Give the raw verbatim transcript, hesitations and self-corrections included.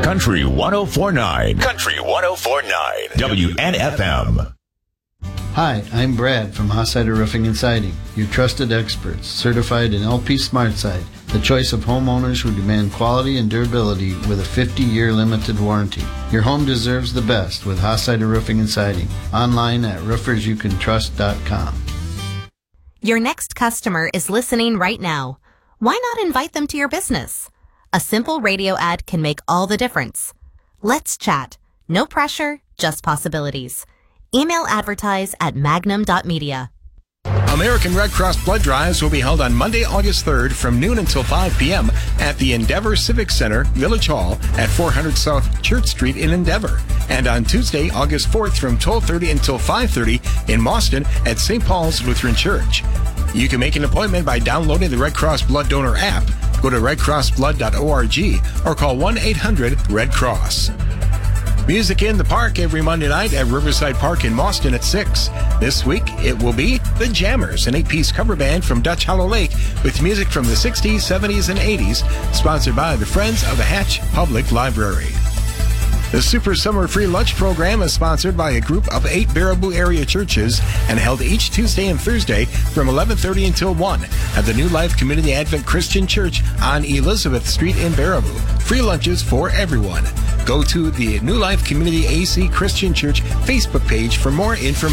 Country one oh four point nine. Country one oh four point nine. W N F M. Hi, I'm Brad from Hossider Roofing and Siding, your trusted experts, certified in L P SmartSide, the choice of homeowners who demand quality and durability with a fifty-year limited warranty. Your home deserves the best with Hossider Roofing and Siding. Online at roofers you can trust dot com. Your next customer is listening right now. Why not invite them to your business? A simple radio ad can make all the difference. Let's chat. No pressure, just possibilities. Email advertise at magnum dot media. American Red Cross blood drives will be held on Monday, August third from noon until five p.m. at the Endeavor Civic Center, Village Hall at four hundred South Church Street in Endeavor. And on Tuesday, August fourth from twelve thirty until five thirty in Boston at Saint Paul's Lutheran Church. You can make an appointment by downloading the Red Cross Blood Donor app. Go to red cross blood dot org or call one eight hundred red cross. Music in the Park every Monday night at Riverside Park in Boston at six. This week, it will be The Jammers, an eight-piece cover band from Dutch Hollow Lake with music from the sixties, seventies, and eighties, sponsored by the Friends of the Hatch Public Library. The Super Summer Free Lunch Program is sponsored by a group of eight Baraboo area churches and held each Tuesday and Thursday from eleven thirty until one at the New Life Community Advent Christian Church on Elizabeth Street in Baraboo. Free lunches for everyone. Go to the New Life Community A C Christian Church Facebook page for more information.